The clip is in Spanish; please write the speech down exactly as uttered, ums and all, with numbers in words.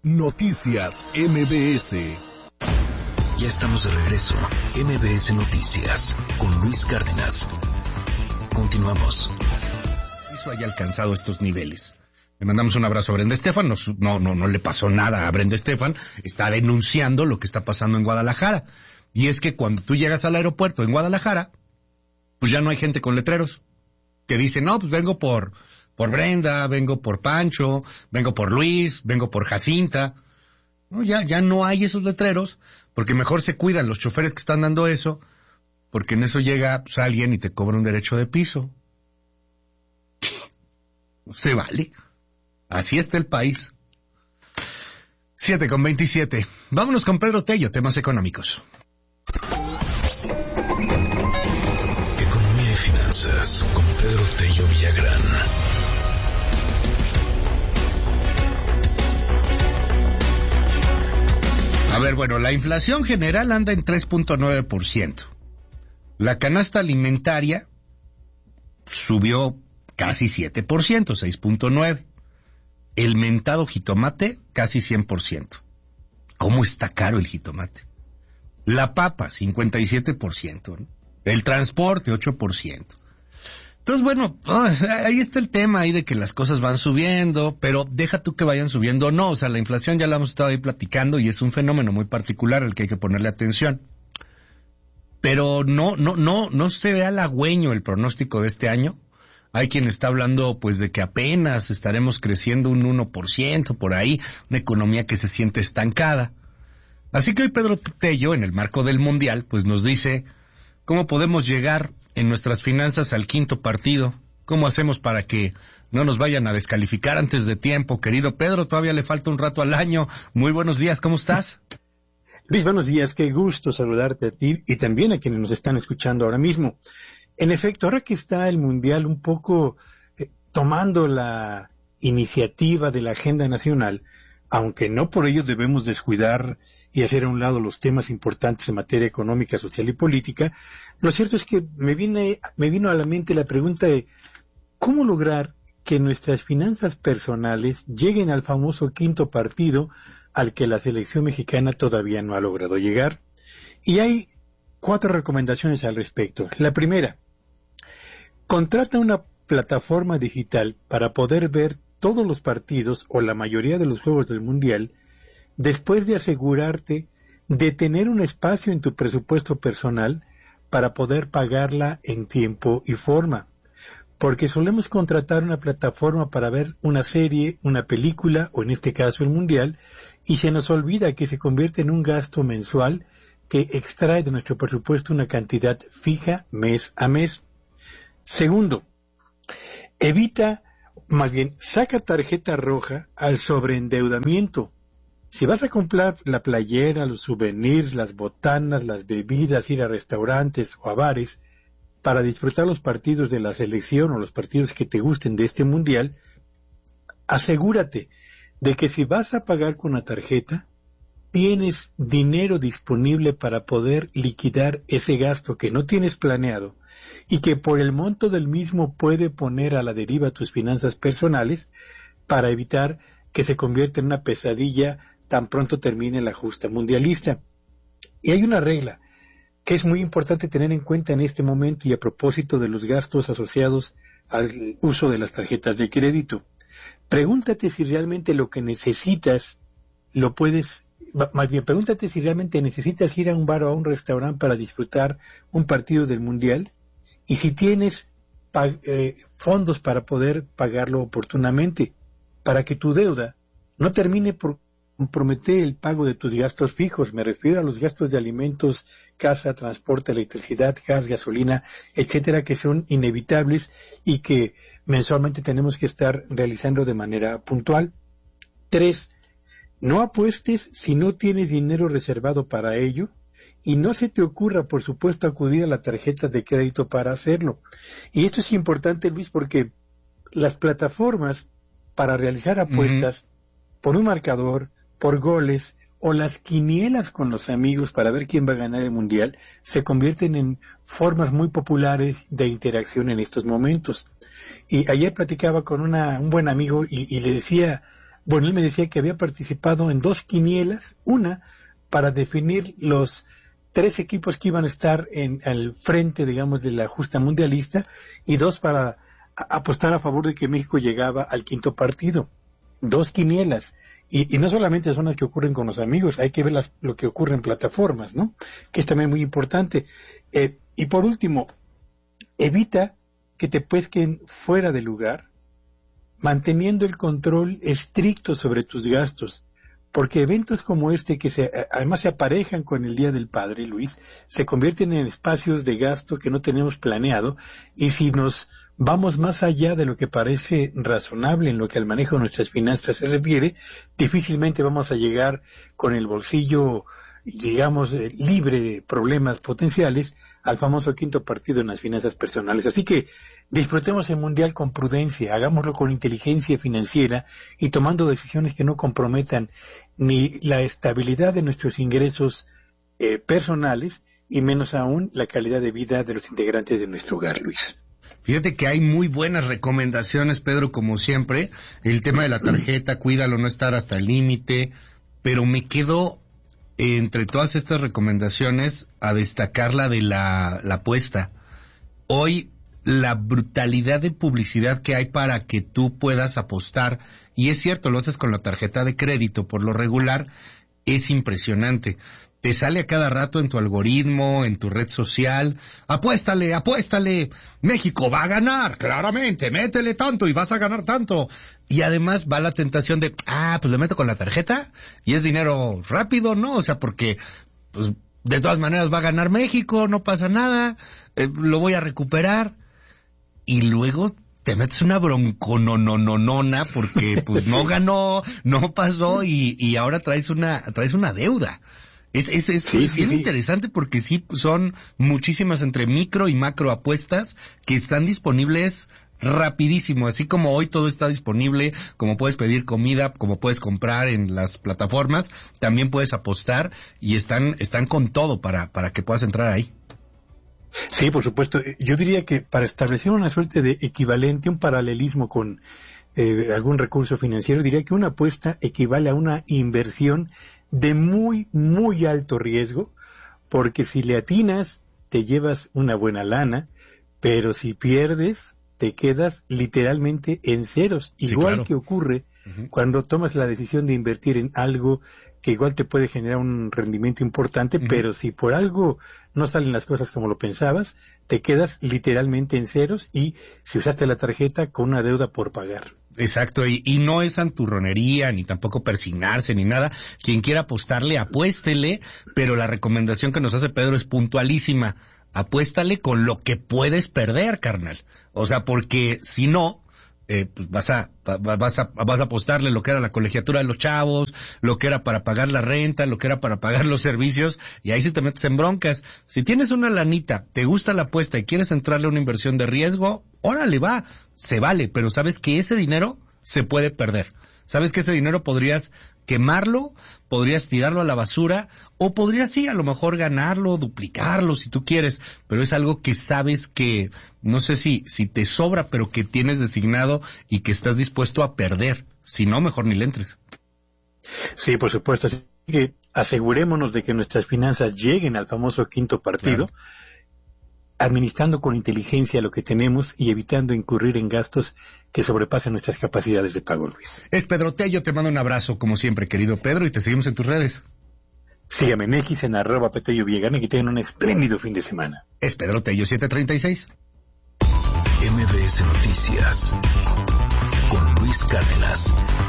Noticias M B S. Ya estamos de regreso. M B S Noticias con Luis Cárdenas. Continuamos. Hizo haya alcanzado estos niveles. Le mandamos un abrazo a Brenda Estefan. No, no, no, no le pasó nada a Brenda Estefan. Está denunciando lo que está pasando en Guadalajara. Y es que cuando tú llegas al aeropuerto en Guadalajara, pues ya no hay gente con letreros que dicen, no, pues vengo por, por Brenda, vengo por Pancho, vengo por Luis, vengo por Jacinta. No, ya, ya no hay esos letreros, porque mejor se cuidan los choferes que están dando eso, porque en eso llega pues, alguien y te cobra un derecho de piso. No se vale. Así está el país. siete con veintisiete. Vámonos con Pedro Tello, temas económicos. Economía y finanzas con Pedro Tello Villagrán. A ver, bueno, la inflación general anda en tres punto nueve por ciento. La canasta alimentaria subió casi siete por ciento, seis punto nueve por ciento. El mentado jitomate, casi cien por ciento. ¿Cómo está caro el jitomate? La papa, cincuenta y siete por ciento. ¿No? El transporte, ocho por ciento. Entonces, bueno, ahí está el tema ahí de que las cosas van subiendo, pero deja tú que vayan subiendo o no. O sea, la inflación ya la hemos estado ahí platicando y es un fenómeno muy particular al que hay que ponerle atención. Pero no, no, no, no se ve halagüeño el pronóstico de este año. Hay quien está hablando pues de que apenas estaremos creciendo un uno por ciento por ahí, una economía que se siente estancada. Así que hoy Pedro Tello, en el marco del Mundial, pues nos dice cómo podemos llegar en nuestras finanzas al quinto partido. ¿Cómo hacemos para que no nos vayan a descalificar antes de tiempo? Querido Pedro, todavía le falta un rato al año. Muy buenos días, ¿cómo estás? Luis, buenos días, qué gusto saludarte a ti y también a quienes nos están escuchando ahora mismo. En efecto, ahora que está el Mundial un poco eh, tomando la iniciativa de la agenda nacional, aunque no por ello debemos descuidar y hacer a un lado los temas importantes en materia económica, social y política, lo cierto es que me viene, me vino a la mente la pregunta de ¿cómo lograr que nuestras finanzas personales lleguen al famoso quinto partido al que la selección mexicana todavía no ha logrado llegar? Y hay cuatro recomendaciones al respecto. La primera, contrata una plataforma digital para poder ver todos los partidos o la mayoría de los juegos del Mundial después de asegurarte de tener un espacio en tu presupuesto personal para poder pagarla en tiempo y forma. Porque solemos contratar una plataforma para ver una serie, una película o en este caso el Mundial y se nos olvida que se convierte en un gasto mensual que extrae de nuestro presupuesto una cantidad fija mes a mes. Segundo, evita, más bien, saca tarjeta roja al sobreendeudamiento. Si vas a comprar la playera, los souvenirs, las botanas, las bebidas, ir a restaurantes o a bares para disfrutar los partidos de la selección o los partidos que te gusten de este mundial, asegúrate de que si vas a pagar con la tarjeta, tienes dinero disponible para poder liquidar ese gasto que no tienes planeado y que por el monto del mismo puede poner a la deriva tus finanzas personales para evitar que se convierta en una pesadilla tan pronto termine la justa mundialista. Y hay una regla que es muy importante tener en cuenta en este momento y a propósito de los gastos asociados al uso de las tarjetas de crédito. Pregúntate si realmente lo que necesitas lo puedes, más bien pregúntate si realmente necesitas ir a un bar o a un restaurante para disfrutar un partido del Mundial y si tienes eh, fondos para poder pagarlo oportunamente, para que tu deuda no termine por comprometer el pago de tus gastos fijos. Me refiero a los gastos de alimentos, casa, transporte, electricidad, gas, gasolina, etcétera, que son inevitables y que mensualmente tenemos que estar realizando de manera puntual. Tres, no apuestes si no tienes dinero reservado para ello y no se te ocurra, por supuesto, acudir a la tarjeta de crédito para hacerlo. Y esto es importante, Luis, porque las plataformas para realizar apuestas uh-huh. por un marcador, por goles o las quinielas con los amigos para ver quién va a ganar el Mundial se convierten en formas muy populares de interacción en estos momentos. Y ayer platicaba con una, un buen amigo y, y le decía Bueno, él me decía que había participado en dos quinielas, una para definir los tres equipos que iban a estar en el frente, digamos, de la justa mundialista, y dos para a, apostar a favor de que México llegaba al quinto partido. Dos quinielas. Y, y no solamente son las que ocurren con los amigos, hay que ver las, lo que ocurre en plataformas, ¿no? Que es también muy importante. Eh, y por último, evita que te pesquen fuera de lugar, manteniendo el control estricto sobre tus gastos, porque eventos como este, que se, además se aparejan con el Día del Padre, Luis, se convierten en espacios de gasto que no tenemos planeado, y si nos vamos más allá de lo que parece razonable en lo que al manejo de nuestras finanzas se refiere, difícilmente vamos a llegar con el bolsillo, digamos, eh, libre de problemas potenciales al famoso quinto partido en las finanzas personales. Así que disfrutemos el Mundial con prudencia, hagámoslo con inteligencia financiera y tomando decisiones que no comprometan ni la estabilidad de nuestros ingresos eh, personales y menos aún la calidad de vida de los integrantes de nuestro hogar, Luis. Fíjate que hay muy buenas recomendaciones, Pedro, como siempre. El tema de la tarjeta, cuídalo, no estar hasta el límite, pero me quedo entre todas estas recomendaciones a destacar la de la, la apuesta. Hoy, la brutalidad de publicidad que hay para que tú puedas apostar, y es cierto, lo haces con la tarjeta de crédito por lo regular, es impresionante. Te sale a cada rato en tu algoritmo, en tu red social, apuéstale, apuéstale, México va a ganar, claramente, métele tanto y vas a ganar tanto. Y además va la tentación de, ah, pues le meto con la tarjeta y es dinero rápido, ¿no? O sea, porque, pues, de todas maneras va a ganar México, no pasa nada, eh, lo voy a recuperar. Y luego te metes una bronconononona porque, pues, no ganó, no pasó y, y ahora traes una, traes una deuda. Es, es, es, sí, es sí, bien sí. interesante porque sí son muchísimas entre micro y macro apuestas que están disponibles rapidísimo, así como hoy todo está disponible, como puedes pedir comida, como puedes comprar en las plataformas, también puedes apostar y están, están con todo para, para que puedas entrar ahí. Sí, por supuesto. Yo diría que para establecer una suerte de equivalente, un paralelismo con eh, algún recurso financiero, diría que una apuesta equivale a una inversión de muy, muy alto riesgo, porque si le atinas, te llevas una buena lana, pero si pierdes, te quedas literalmente en ceros. Sí, Igual claro. que ocurre Uh-huh. cuando tomas la decisión de invertir en algo que igual te puede generar un rendimiento importante, Uh-huh. pero si por algo no salen las cosas como lo pensabas, te quedas literalmente en ceros y si usaste la tarjeta con una deuda por pagar. Exacto, y, y no es santurronería, ni tampoco persignarse, ni nada. Quien quiera apostarle, apuéstele, pero la recomendación que nos hace Pedro es puntualísima. Apuéstale con lo que puedes perder, carnal. O sea, porque si no, eh, pues vas a, vas a, vas a apostarle lo que era la colegiatura de los chavos, lo que era para pagar la renta, lo que era para pagar los servicios, y ahí sí te metes en broncas. Si tienes una lanita, te gusta la apuesta y quieres entrarle a una inversión de riesgo, órale, va, se vale, pero sabes que ese dinero se puede perder. Sabes que ese dinero podrías quemarlo, podrías tirarlo a la basura, o podrías sí, a lo mejor ganarlo, duplicarlo, si tú quieres, pero es algo que sabes que, no sé si, si te sobra, pero que tienes designado y que estás dispuesto a perder. Si no, mejor ni le entres. Sí, por supuesto. Así que asegurémonos de que nuestras finanzas lleguen al famoso quinto partido, claro, administrando con inteligencia lo que tenemos y evitando incurrir en gastos que sobrepasen nuestras capacidades de pago, Luis. Es Pedro Tello, te mando un abrazo como siempre, querido Pedro, y te seguimos en tus redes. Sígame en X, en arroba Petello Villagana, y que tengan un espléndido fin de semana. Es Pedro Tello siete treinta y seis. M B S Noticias con Luis Cárdenas.